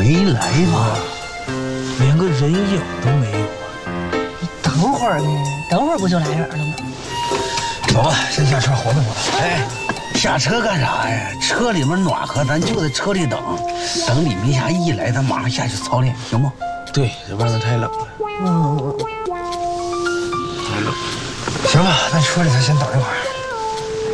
没来吧？ 连个人影都没有。 你等会儿呗，等会儿不就来人了吗？ 走吧，先下车活动活动。 哎，下车干啥呀？车里面暖和，咱就在车里等。等李明霞一来，咱马上下去操练，行吗？ 对，这外面太冷了。 嗯。 太冷。行吧，那车里头先等一会儿。